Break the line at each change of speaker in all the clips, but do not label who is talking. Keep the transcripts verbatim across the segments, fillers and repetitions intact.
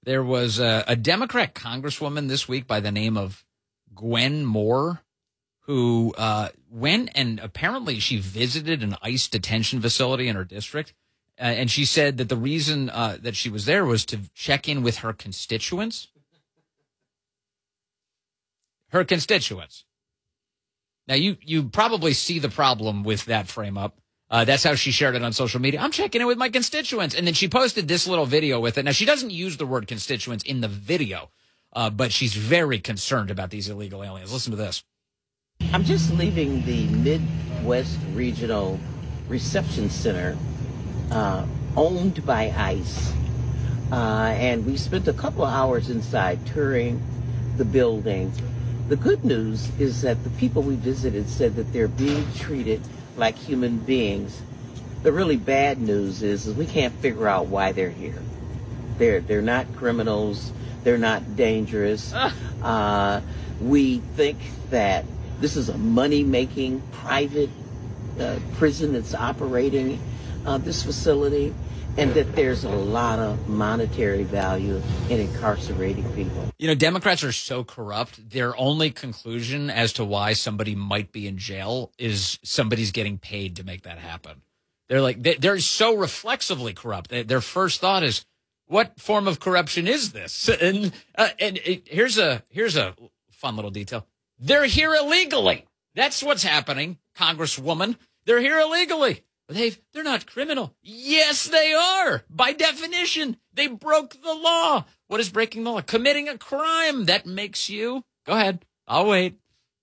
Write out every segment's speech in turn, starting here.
There was a, a Democrat congresswoman this week by the name of Gwen Moore who uh, went and apparently she visited an ICE detention facility in her district. Uh, and she said that the reason uh, that she was there was to check in with her constituents. Her constituents. Now, you, you probably see the problem with that frame up. Uh, that's how she shared it on social media. I'm checking in with my constituents. And then she posted this little video with it. Now, she doesn't use the word constituents in the video, uh, but she's very concerned about these illegal aliens. Listen to this.
I'm just leaving the Midwest Regional Reception Center, uh, owned by ICE. Uh, and we spent a couple of hours inside touring the building. The good news is that the people we visited said that they're being treated like human beings. The really bad news is, is we can't figure out why they're here. They're they're not criminals. They're not dangerous. Uh, we think that this is a money-making private uh, prison that's operating uh, this facility, and that there's a lot of monetary value in incarcerating people.
You know, Democrats are so corrupt, their only conclusion as to why somebody might be in jail is somebody's getting paid to make that happen. They're like, they're so reflexively corrupt. Their first thought is, what form of corruption is this? And uh, and it, here's a here's a fun little detail. They're here illegally. That's what's happening, Congresswoman. They're here illegally. They've, they're not criminal. Yes, they are. By definition, they broke the law. What is breaking the law? Committing a crime. That makes you, go ahead, I'll wait,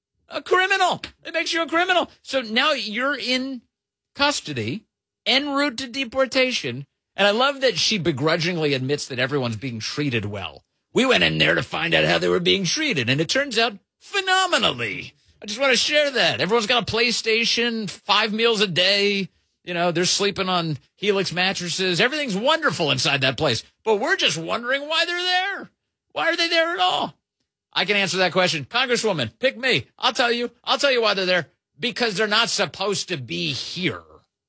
a criminal. It makes you a criminal. So now you're in custody, en route to deportation. And I love that she begrudgingly admits that everyone's being treated well. We went in there to find out how they were being treated, and it turns out phenomenally. I just want to share that. Everyone's got a PlayStation, five meals a day. You know, they're sleeping on Helix mattresses. Everything's wonderful inside that place. But we're just wondering why they're there. Why are they there at all? I can answer that question. Congresswoman, pick me. I'll tell you. I'll tell you why they're there. Because they're not supposed to be here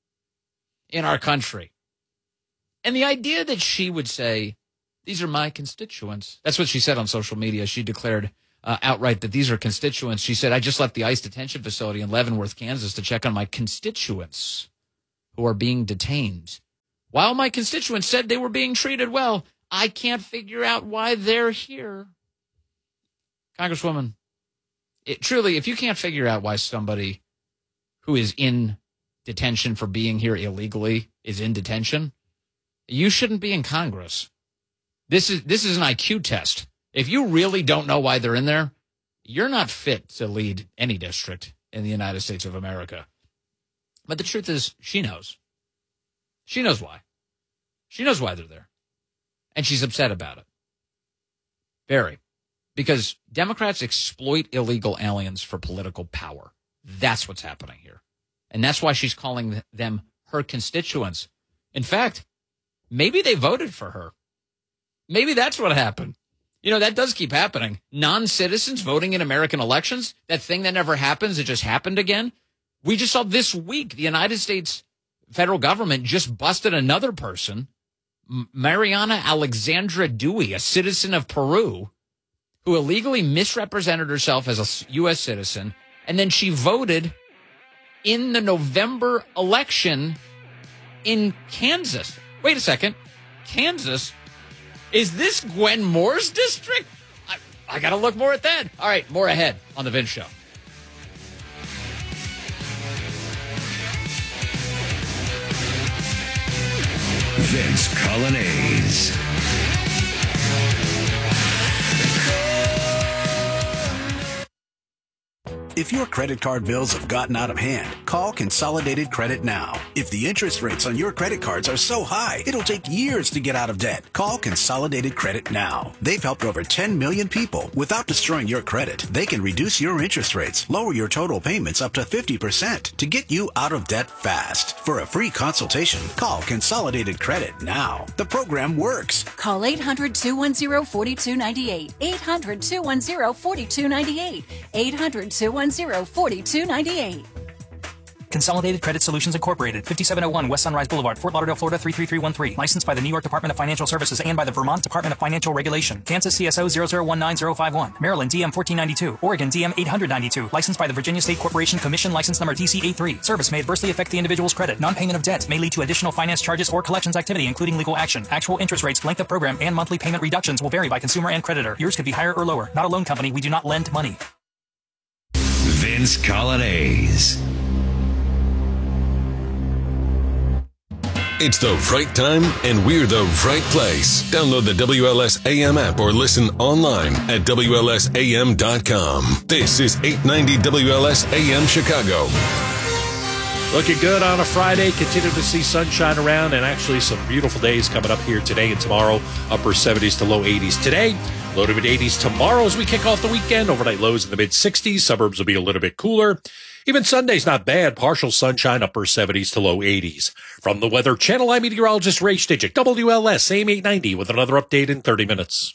in our country. And the idea that she would say, these are my constituents. That's what she said on social media. She declared uh, outright that these are constituents. She said, I just left the ICE detention facility in Leavenworth, Kansas to check on my constituents who are being detained. While my constituents said they were being treated well, I can't figure out why they're here. Congresswoman, it, truly, if you can't figure out why somebody who is in detention for being here illegally is in detention, you shouldn't be in Congress. This is this is an I Q test. If you really don't know why they're in there, you're not fit to lead any district in the United States of America. But the truth is, she knows. She knows why. She knows why they're there. And she's upset about it. Very. Because Democrats exploit illegal aliens for political power. That's what's happening here. And that's why she's calling them her constituents. In fact, maybe they voted for her. Maybe that's what happened. You know, that does keep happening. Non-citizens voting in American elections, that thing that never happens, it just happened again. We just saw this week, the United States federal government just busted another person, Mariana Alexandra Dewey, a citizen of Peru, who illegally misrepresented herself as a U S citizen, and then she voted in the November election in Kansas. Wait a second. Kansas? Is this Gwen Moore's district? I, I got to look more at that. All right, more ahead on The Vince Show.
Vince Colonnese.
If your credit card bills have gotten out of hand, call Consolidated Credit now. If the interest rates on your credit cards are so high, it'll take years to get out of debt. Call Consolidated Credit now. They've helped over ten million people without destroying your credit. They can reduce your interest rates, lower your total payments up to fifty percent to get you out of debt fast. For a free consultation, call Consolidated Credit now. The program works.
Call eight hundred, two one zero, four two nine eight. eight hundred, two one zero, four two nine eight. eight hundred, two one zero, four two nine eight.
Consolidated Credit Solutions Incorporated, fifty-seven oh one West Sunrise Boulevard, Fort Lauderdale, Florida three three three one three. Licensed by the New York Department of Financial Services and by the Vermont Department of Financial Regulation. Kansas C S O zero zero one nine zero five one. Maryland D M fourteen ninety-two. Oregon D M eight ninety-two. Licensed by the Virginia State Corporation Commission, license number D C A three. Service may adversely affect the individual's credit. Non-payment of debt may lead to additional finance charges or collections activity, including legal action. Actual interest rates, length of program, and monthly payment reductions will vary by consumer and creditor. Yours could be higher or lower. Not a loan company. We do not lend money.
Vince Colonnese.
It's the right time, and we're the right place. Download the W L S A M app or listen online at W L S A M dot com. This is eight ninety W L S A M Chicago.
Looking good on a Friday. Continue to see sunshine around, and actually some beautiful days coming up here today and tomorrow. Upper seventies to low eighties today. Low to mid eighties tomorrow as we kick off the weekend. Overnight lows in the mid sixties. Suburbs will be a little bit cooler. Even Sunday's not bad. Partial sunshine, upper seventies to low eighties. From the Weather Channel, I'm meteorologist Ray Stidget. W L S A M eight ninety with another update in thirty minutes.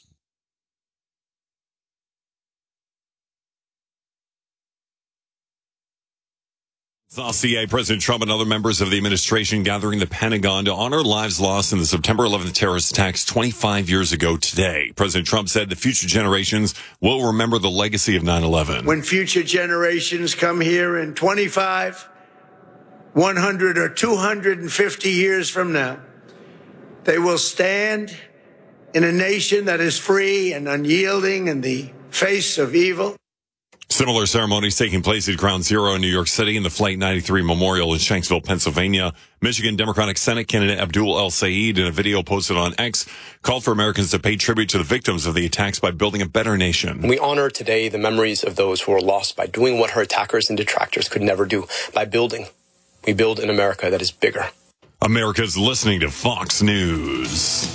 Dossier, President Trump and other members of the administration gathering the Pentagon to honor lives lost in the September eleventh terrorist attacks twenty-five years ago today. President Trump said the future generations will remember the legacy of nine eleven.
When future generations come here in twenty-five, one hundred, or two hundred fifty years from now, they will stand in a nation that is free and unyielding in the face of evil.
Similar ceremonies taking place at Ground Zero in New York City and the Flight ninety-three Memorial in Shanksville, Pennsylvania. Michigan Democratic Senate candidate Abdul El Sayed, in a video posted on X, called for Americans to pay tribute to the victims of the attacks by building a better nation.
We honor today the memories of those who were lost by doing what her attackers and detractors could never do, by building. We build an America that is bigger.
America's listening to Fox News.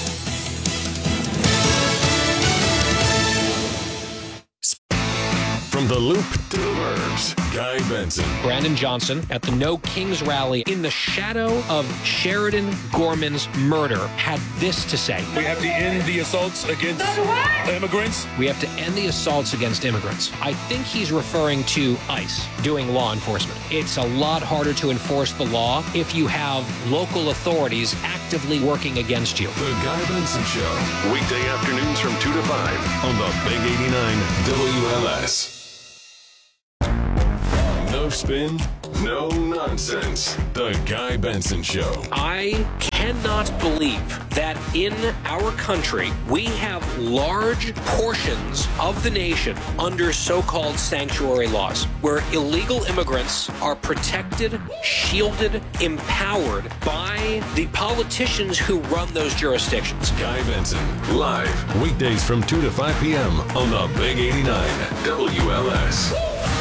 From the Loop to the Burbs, Guy Benson.
Brandon Johnson at the No Kings rally in the shadow of Sheridan Gorman's murder had this to say.
We have to end the assaults against immigrants.
We have to end the assaults against immigrants. I think he's referring to ICE doing law enforcement. It's a lot harder to enforce the law if you have local authorities actively working against you.
The Guy Benson Show, weekday afternoons from two to five on the Big eighty-nine W L S. No spin, no nonsense. The Guy Benson Show.
I cannot believe that in our country we have large portions of the nation under so-called sanctuary laws, where illegal immigrants are protected, shielded, empowered by the politicians who run those jurisdictions.
Guy Benson, live, weekdays from two to five p.m. on the Big eighty-nine W L S.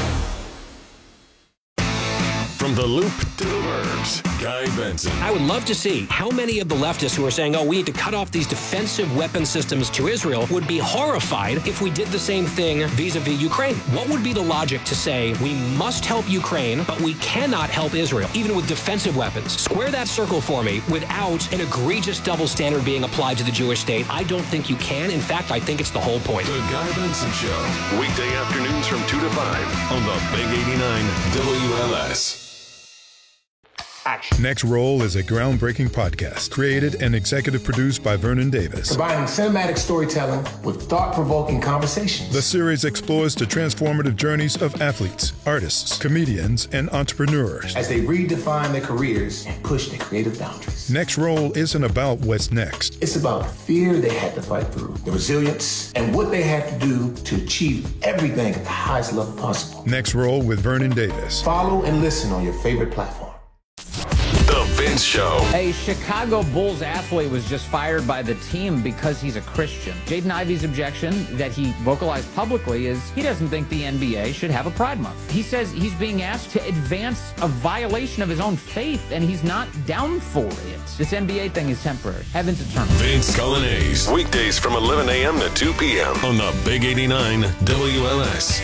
From the Loop to the Burbs, Guy Benson.
I would love to see how many of the leftists who are saying, oh, we need to cut off these defensive weapon systems to Israel would be horrified if we did the same thing vis-a-vis Ukraine. What would be the logic to say we must help Ukraine, but we cannot help Israel, even with defensive weapons? Square that circle for me without an egregious double standard being applied to the Jewish state. I don't think you can. In fact, I think it's the whole point.
The Guy Benson Show, weekday afternoons from two to five on the Big eighty-nine W L S.
Action. Next Roll is a groundbreaking podcast created and executive produced by Vernon Davis.
Combining cinematic storytelling with thought-provoking conversations.
The series explores the transformative journeys of athletes, artists, comedians, and entrepreneurs
as they redefine their careers and push their creative boundaries.
Next Roll isn't about what's next.
It's about the fear they had to fight through, the resilience, and what they had to do to achieve everything at the highest level possible.
Next Roll with Vernon Davis.
Follow and listen on your favorite platform.
The Vince Show.
A Chicago Bulls athlete was just fired by the team because he's a Christian. Jaden Ivey's objection that he vocalized publicly is he doesn't think the N B A should have a Pride Month. He says he's being asked to advance a violation of his own faith, and he's not down for it. This N B A thing is temporary. Heaven's eternal.
Vince Colonnese, weekdays from eleven a.m. to two p.m. on the Big eighty-nine W L S.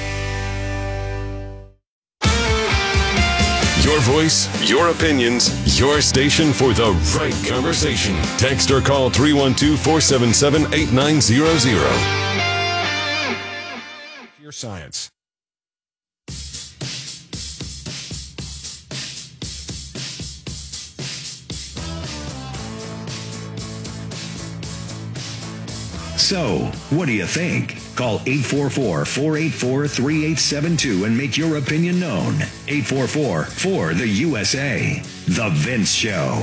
Your voice, your opinions, your station for the right conversation. Text or call three one two, four seven seven, eight nine zero zero.
Your science. So, what do you think? Call eight four four, four eight four, three eight seven two and make your opinion known. eight four four, four the U S A. The Vince Show.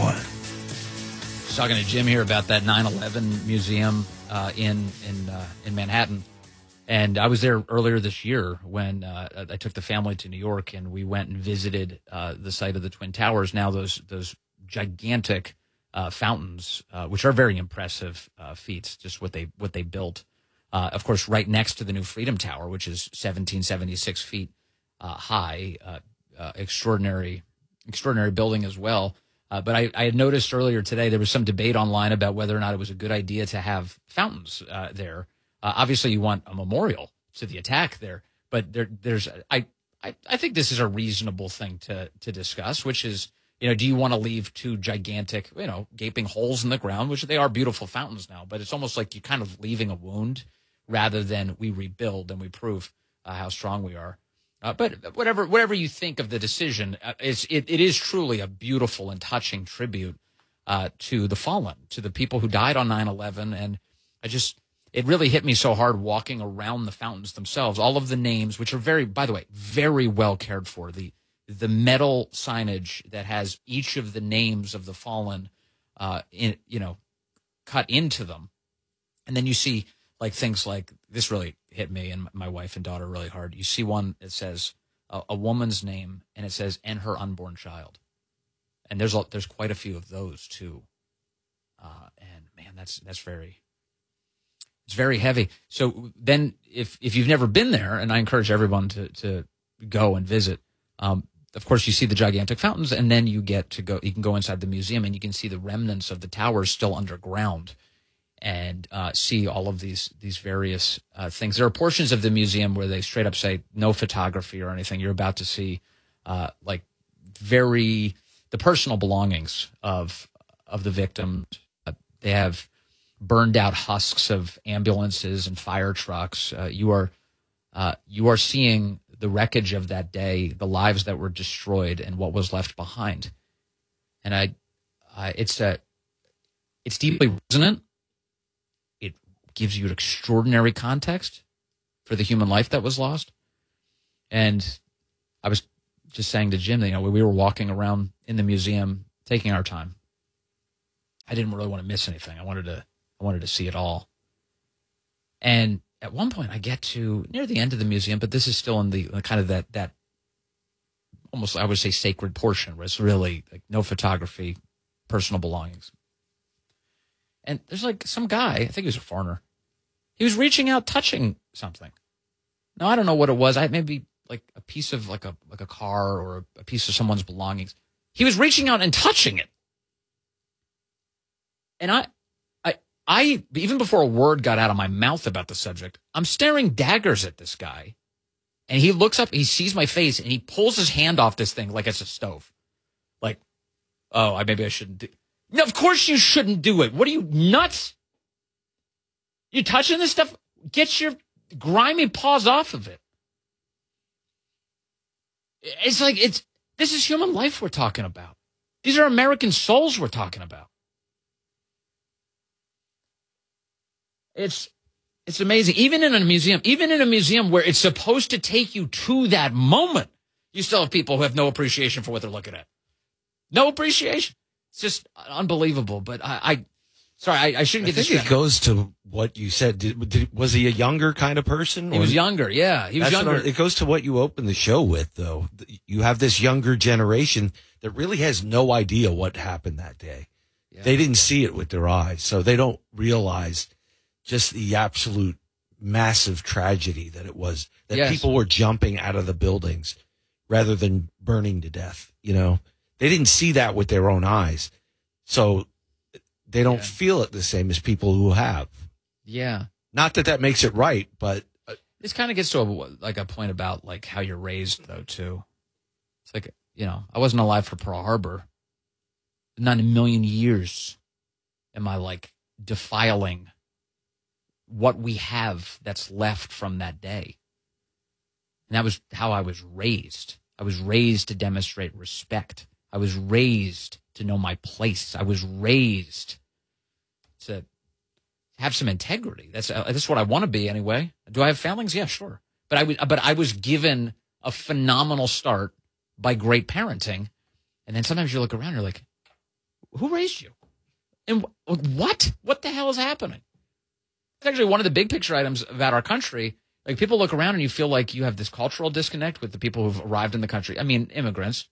Just talking to Jim here about that nine eleven museum uh, in in uh, in Manhattan. And I was there earlier this year when uh, I took the family to New York, and we went and visited uh, the site of the Twin Towers. Now those those gigantic uh, fountains, uh, which are very impressive uh, feats, just what they what they built. Uh, of course, right next to the new Freedom Tower, which is seventeen seventy-six feet uh, high, uh, uh, extraordinary extraordinary building as well. Uh, but I, I had noticed earlier today there was some debate online about whether or not it was a good idea to have fountains uh, there. Uh, obviously, you want a memorial to the attack there, but there, there's I, I I think this is a reasonable thing to to discuss, which is, you know, do you want to leave two gigantic, you know, gaping holes in the ground, which they are beautiful fountains now, but it's almost like you're kind of leaving a wound rather than we rebuild and we prove uh, how strong we are. Uh, but whatever whatever you think of the decision, uh, it's, it, it is truly a beautiful and touching tribute uh, to the fallen, to the people who died on nine eleven, and I just. It really hit me so hard walking around the fountains themselves. All of the names, which are very, by the way, very well cared for. The the metal signage that has each of the names of the fallen, uh, in you know, cut into them, and then you see like things like this really hit me and my wife and daughter really hard. You see one that says a, a woman's name, and it says "and her unborn child," and there's a, there's quite a few of those too. Uh, and man, that's that's very. It's very heavy. So then if, if you've never been there, and I encourage everyone to, to go and visit, um, of course, you see the gigantic fountains, and then you get to go, you can go inside the museum and you can see the remnants of the towers still underground and uh, see all of these, these various uh, things. There are portions of the museum where they straight up say no photography or anything. You're about to see uh, like very, the personal belongings of, of the victims. Uh, they have burned out husks of ambulances and fire trucks. Uh, you are uh, you are seeing the wreckage of that day, the lives that were destroyed, and what was left behind. And I, I it's a, it's deeply resonant. It gives you an extraordinary context for the human life that was lost. And I was just saying to Jim, you know, we were walking around in the museum, taking our time. I didn't really want to miss anything. I wanted to. I wanted to see it all. And at one point I get to near the end of the museum, but this is still in the kind of that, that almost, I would say, sacred portion where it's really like no photography, personal belongings. And there's like some guy, I think he was a foreigner. He was reaching out, touching something. Now, I don't know what it was. I maybe like a piece of like a, like a car or a piece of someone's belongings. He was reaching out and touching it. And I, I, even before a word got out of my mouth about the subject, I'm staring daggers at this guy. And he looks up, he sees my face, and he pulls his hand off this thing like it's a stove. Like, oh, I maybe I shouldn't do. No, of course you shouldn't do it. What are you, nuts? You touching this stuff? Get your grimy paws off of it. It's like, it's, this is human life we're talking about. These are American souls we're talking about. It's it's amazing. Even in a museum, even in a museum where it's supposed to take you to that moment, you still have people who have no appreciation for what they're looking at. No appreciation. It's just unbelievable. But I, I sorry, I, I shouldn't
I
get
think
distracted.
it goes to what you said. Did, did, was he a younger kind of person?
He was younger. Yeah, he was
That's
younger.
what I- it goes to what you opened the show with, though. You have this younger generation that really has no idea what happened that day.
Yeah.
They didn't see it with their eyes, so they don't realize just the absolute massive tragedy that it was, that
Yes.
people were jumping out of the buildings rather than burning to death. You know, they didn't see that with their own eyes. So they don't
Yeah.
feel it the same as people who have.
Yeah.
Not that that makes it right, but
This kind of gets to a, like a point about like how you're raised, though, too. It's like, you know, I wasn't alive for Pearl Harbor. Not in a million years am I like defiling what we have that's left from that day. And that was how I was raised. I was raised to demonstrate respect. I was raised to know my place. I was raised to have some integrity. That's uh, that's what I want to be anyway. Do I have failings? Yeah, sure. But I, w- but I was given a phenomenal start by great parenting. And then sometimes you look around and you're like, who raised you? And wh- what? What the hell is happening? It's actually one of the big picture items about our country. Like, people look around and you feel like you have this cultural disconnect with the people who've arrived in the country. I mean, immigrants.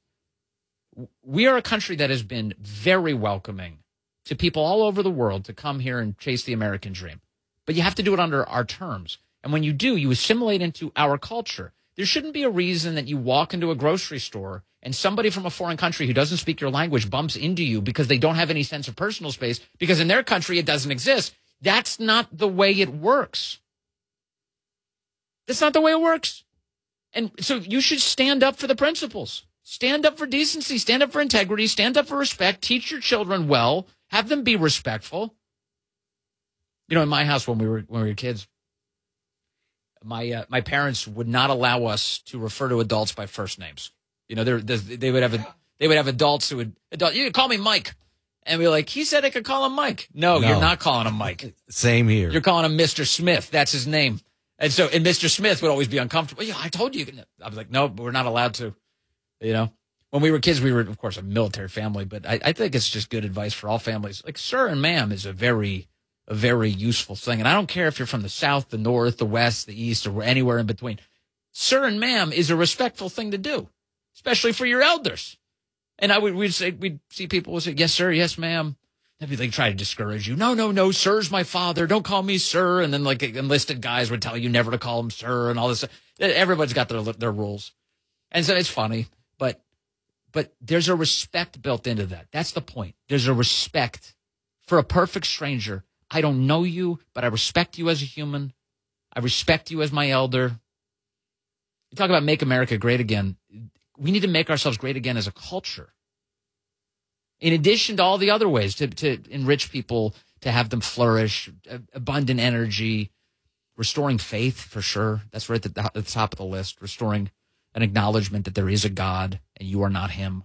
We are a country that has been very welcoming to people all over the world to come here and chase the American dream. But you have to do it under our terms. And when you do, you assimilate into our culture. There shouldn't be a reason that you walk into a grocery store and somebody from a foreign country who doesn't speak your language bumps into you because they don't have any sense of personal space, because in their country it doesn't exist. That's not the way it works. That's not the way it works. And so you should stand up for the principles. Stand up for decency. Stand up for integrity. Stand up for respect. Teach your children well. Have them be respectful. You know, in my house when we were when we were kids, my uh, my parents would not allow us to refer to adults by first names. You know, they they would have a, they would have adults who would adult. You could call me Mike, and we were like, he said I could call him Mike. No,
No.
you're not calling him Mike.
Same here.
You're calling him Mister Smith. That's his name. And so, and Mister Smith would always be uncomfortable. Yeah, I told you. I was like, no, but we're not allowed to. You know, when we were kids, we were, of course, a military family, but I, I think it's just good advice for all families. Like, sir and ma'am is a very, a very useful thing. And I don't care if you're from the South, the North, the West, the East, or anywhere in between. Sir and ma'am is a respectful thing to do, especially for your elders. And I would, we'd say, we'd see people would say, yes, sir, yes, ma'am. Maybe they try to discourage you. No, no, no, sir's my father. Don't call me sir. And then like enlisted guys would tell you never to call him sir and all this. Everybody's got their their rules. And so it's funny. But but there's a respect built into that. That's the point. There's a respect for a perfect stranger. I don't know you, but I respect you as a human. I respect you as my elder. You talk about make America great again. We need to make ourselves great again as a culture. In addition to all the other ways to, to enrich people, to have them flourish, abundant energy, restoring faith for sure. That's right at the, at the top of the list. Restoring an acknowledgement that there is a God and you are not him.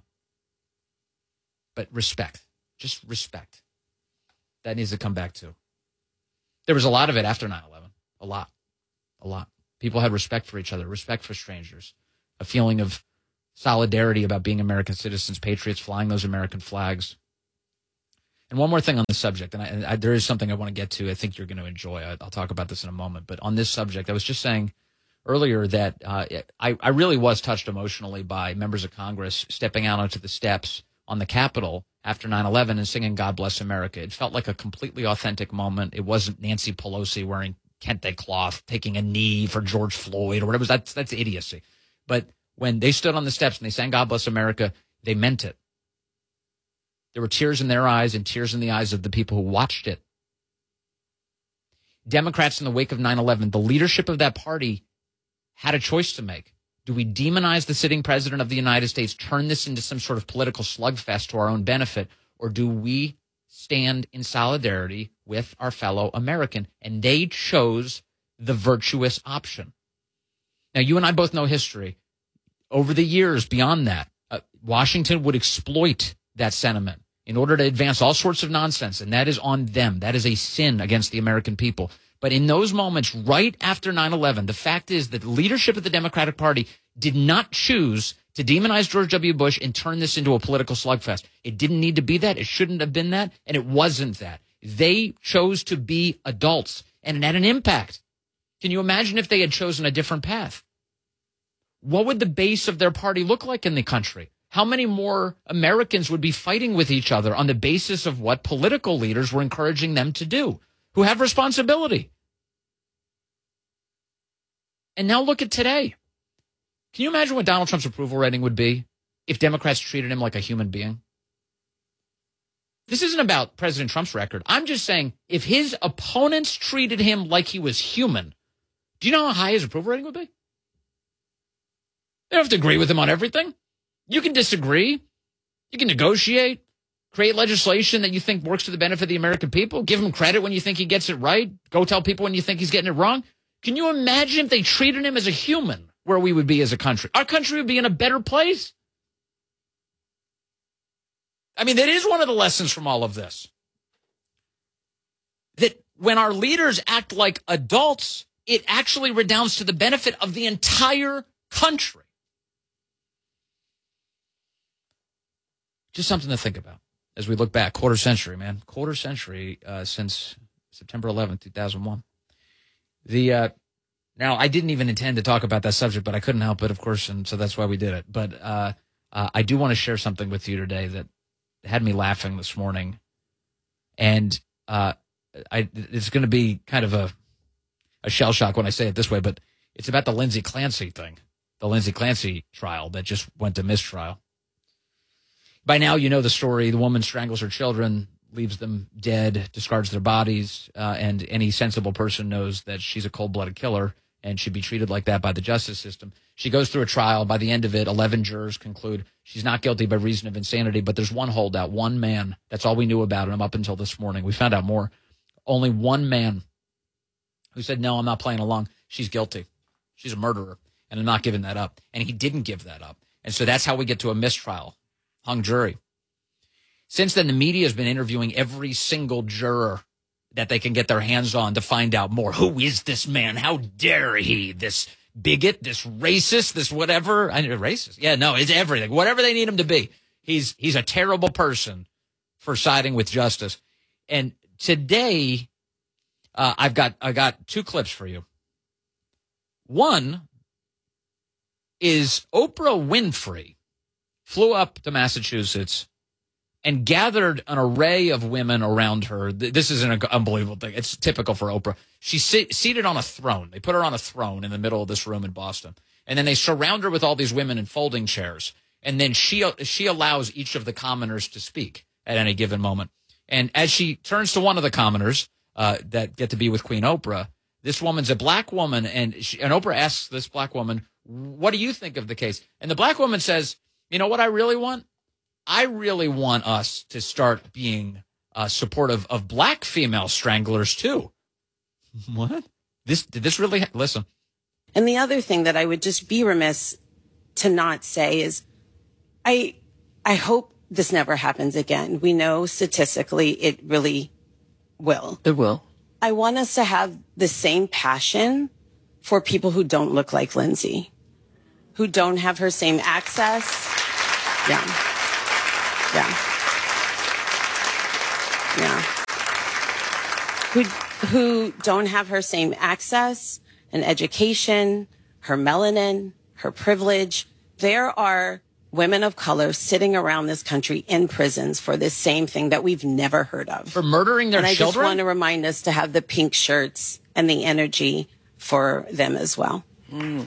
But respect, just respect. That needs to come back too. There was a lot of it after nine eleven. A lot, a lot. People had respect for each other, respect for strangers, a feeling of solidarity about being American citizens, patriots, flying those American flags. And one more thing on this subject, and, I, and I, there is something I want to get to I think you're going to enjoy. I, I'll talk about this in a moment. But on this subject, I was just saying earlier that uh, I, I really was touched emotionally by members of Congress stepping out onto the steps on the Capitol after nine eleven and singing God Bless America. It felt like a completely authentic moment. It wasn't Nancy Pelosi wearing kente cloth, taking a knee for George Floyd or whatever. That's, that's idiocy. But when they stood on the steps and they sang God Bless America, they meant it. There were tears in their eyes and tears in the eyes of the people who watched it. Democrats in the wake of nine eleven, the leadership of that party had a choice to make. Do we demonize the sitting president of the United States, turn this into some sort of political slugfest to our own benefit, or do we stand in solidarity with our fellow American? And they chose the virtuous option. Now, you and I both know history. Over the years, beyond that, uh, Washington would exploit that sentiment in order to advance all sorts of nonsense, and that is on them. That is a sin against the American people. But in those moments, right after nine eleven, the fact is that the leadership of the Democratic Party did not choose to demonize George W. Bush and turn this into a political slugfest. It didn't need to be that. It shouldn't have been that, and it wasn't that. They chose to be adults, and it had an impact. Can you imagine if they had chosen a different path? What would the base of their party look like in the country? How many more Americans would be fighting with each other on the basis of what political leaders were encouraging them to do, who have responsibility? And now look at today. Can you imagine what Donald Trump's approval rating would be if Democrats treated him like a human being? This isn't about President Trump's record. I'm just saying if his opponents treated him like he was human, do you know how high his approval rating would be? You don't have to agree with him on everything. You can disagree. You can negotiate, create legislation that you think works to the benefit of the American people. Give him credit when you think he gets it right. Go tell people when you think he's getting it wrong. Can you imagine if they treated him as a human, where we would be as a country? Our country would be in a better place. I mean, that is one of the lessons from all of this. That when our leaders act like adults, it actually redounds to the benefit of the entire country. Just something to think about as we look back. Quarter century, man. Quarter century uh, since September eleventh, two thousand one. The uh, now, I didn't even intend to talk about that subject, but I couldn't help it, of course, and so that's why we did it. But uh, uh, I do want to share something with you today that had me laughing this morning. And uh, I, it's going to be kind of a, a shell shock when I say it this way, but it's about the Lindsay Clancy thing, the Lindsay Clancy trial that just went to mistrial. By now, you know the story. The woman strangles her children, leaves them dead, discards their bodies, uh, and any sensible person knows that she's a cold-blooded killer and should be treated like that by the justice system. She goes through a trial. By the end of it, eleven jurors conclude she's not guilty by reason of insanity, but there's one holdout, one man. That's all we knew about him up until this morning. We found out more. Only one man who said, no, I'm not playing along. She's guilty. She's a murderer, and I'm not giving that up. And he didn't give that up. And so that's how we get to a mistrial. Hung jury. Since then, the media has been interviewing every single juror that they can get their hands on to find out more. Who is this man? How dare he? This bigot, this racist, this whatever. I know racist. Yeah, no, it's everything. Whatever they need him to be. He's he's a terrible person for siding with justice. And today, uh, I've got I got two clips for you. One is Oprah Winfrey flew up to Massachusetts and gathered an array of women around her. This is an unbelievable thing. It's typical for Oprah. She's sit- seated on a throne. They put her on a throne in the middle of this room in Boston. And then they surround her with all these women in folding chairs. And then she she allows each of the commoners to speak at any given moment. And as she turns to one of the commoners uh, that get to be with Queen Oprah, this woman's a black woman. And, she, and Oprah asks this black woman, what do you think of the case? And the black woman says, you know what I really want? I really want us to start being uh, supportive of black female stranglers, too. What? This Did this really ha- listen?
And the other thing that I would just be remiss to not say is I I hope this never happens again. We know statistically it really will.
It will.
I want us to have the same passion for people who don't look like Lindsay, who don't have her same access. Yeah. Yeah. Yeah. Who, who don't have her same access and education, her melanin, her privilege. There are women of color sitting around this country in prisons for this same thing that we've never heard of.
For murdering their
and I
children?
just want to remind us to have the pink shirts and the energy for them as well.
Mm.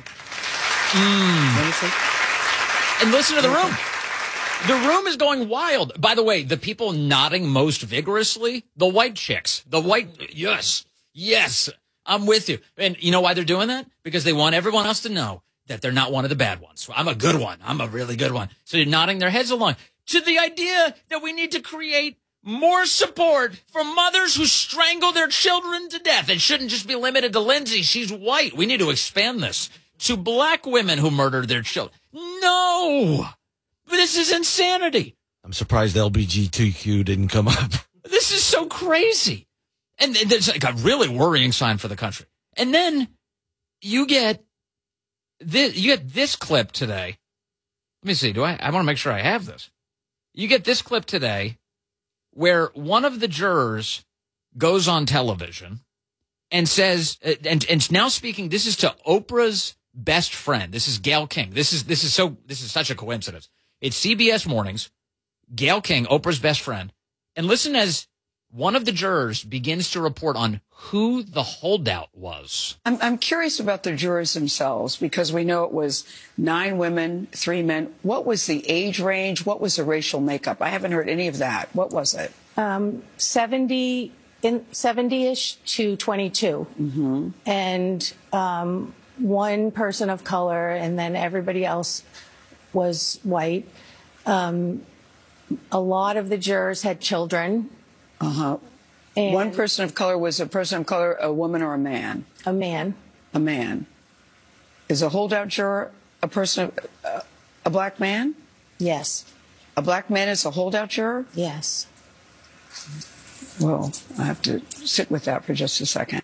Mm. And listen to the room. The room is going wild. By the way, the people nodding most vigorously, the white chicks. The white, yes, yes, I'm with you. And you know why they're doing that? Because they want everyone else to know that they're not one of the bad ones. I'm a good one. I'm a really good one. So they're nodding their heads along to the idea that we need to create more support for mothers who strangle their children to death. It shouldn't just be limited to Lindsay. She's white. We need to expand this to black women who murdered their children. No. This is insanity.
I'm surprised L G B T Q didn't come up.
This is so crazy. And it's like a really worrying sign for the country. And then you get this, you get this clip today. Let me see. Do I, I want to make sure I have this. You get this clip today where one of the jurors goes on television and says, and, and now speaking, this is to Oprah's best friend. This is Gayle King. This is, this is so, this is such a coincidence. It's C B S Mornings, Gayle King, Oprah's best friend. And listen as one of the jurors begins to report on who the holdout was.
I'm, I'm curious about the jurors themselves because we know it was nine women, three men. What was the age range? What was the racial makeup? I haven't heard any of that. What was it?
Um, seventy in seventy-ish to twenty-two.
Mm-hmm.
And um, one person of color, and then everybody else was white. Um, a lot of the jurors had children.
Uh-huh.
And
one person of color was a person of color, a woman or a man?
A man.
A man. Is a holdout juror a person, of, uh, a black man?
Yes.
A black man is a holdout juror?
Yes.
Well, I have to sit with that for just a second.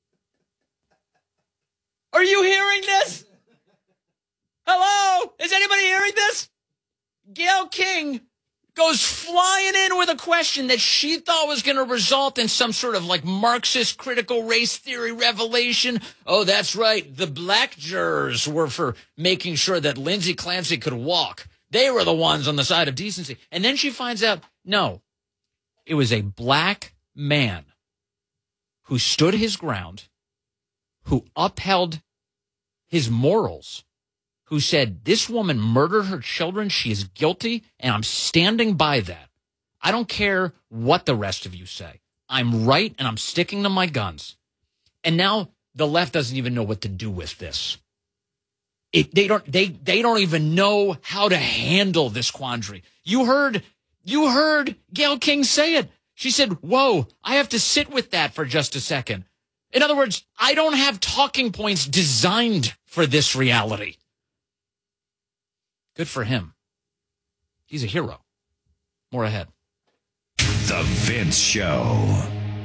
Are you hearing this? Hello? Is anybody hearing this? Gayle King goes flying in with a question that she thought was going to result in some sort of like Marxist critical race theory revelation. Oh, that's right. The black jurors were for making sure that Lindsay Clancy could walk. They were the ones on the side of decency. And then she finds out, no, it was a black man who stood his ground, who upheld his morals, who said, this woman murdered her children. She is guilty, and I'm standing by that. I don't care what the rest of you say. I'm right, and I'm sticking to my guns. And now the left doesn't even know what to do with this. It, they don't. They they don't even know how to handle this quandary. You heard. You heard Gayle King say it. She said, "Whoa, I have to sit with that for just a second." In other words, I don't have talking points designed for this reality. Good for him. He's a hero. More ahead.
The Vince Show.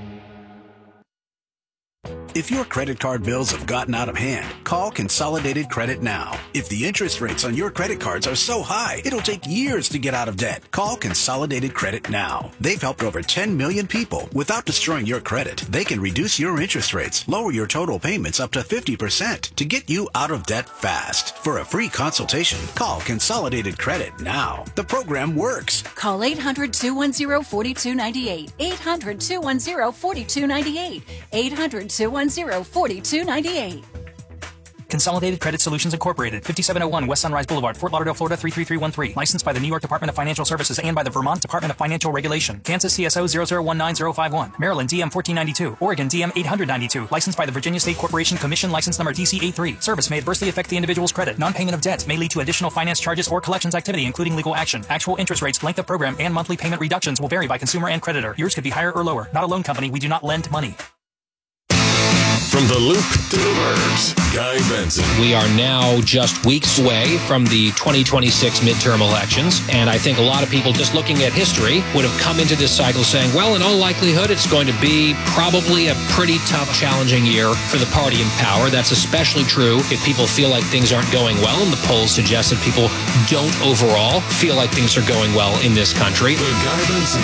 If your credit card bills have gotten out of hand, call Consolidated Credit now. If the interest rates on your credit cards are so high, it'll take years to get out of debt. Call Consolidated Credit now. They've helped over ten million people without destroying your credit. They can reduce your interest rates, lower your total payments up to fifty percent to get you out of debt fast. For a free consultation, call Consolidated Credit now. The program works.
Call eight hundred, two one zero, four two nine eight. eight hundred, two one zero, four two nine eight. eight hundred, two one zero, four two nine eight.
Consolidated Credit Solutions Incorporated, fifty-seven oh one West Sunrise Boulevard, Fort Lauderdale, Florida three three three one three. Licensed by the New York Department of Financial Services and by the Vermont Department of Financial Regulation. Kansas C S O zero zero one nine zero five one. Maryland D M fourteen ninety-two. Oregon D M eight ninety-two. Licensed by the Virginia State Corporation Commission. License number D C A three. Service may adversely affect the individual's credit. Non-payment of debt may lead to additional finance charges or collections activity, including legal action. Actual interest rates, length of program, and monthly payment reductions will vary by consumer and creditor. Yours could be higher or lower. Not a loan company. We do not lend money.
From the Loop to the Burbs, Guy Benson.
We are now just weeks away from the twenty twenty-six midterm elections, and I think a lot of people just looking at history would have come into this cycle saying, well, in all likelihood, it's going to be probably a pretty tough, challenging year for the party in power. That's especially true if people feel like things aren't going well, and the polls suggest that people don't overall feel like things are going well in this country.
The Guy Benson